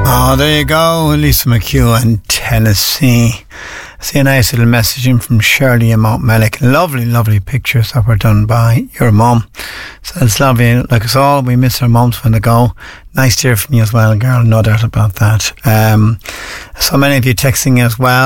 Oh, there you go, Lisa McHugh and Tennessee. See a nice little message in from Shirley and Mount Mellick. Lovely, lovely pictures that were done by your mum. So it's lovely. Like us all, we miss our mums when they go. Nice to hear from you as well, girl. No doubt about that. So many of you texting as well.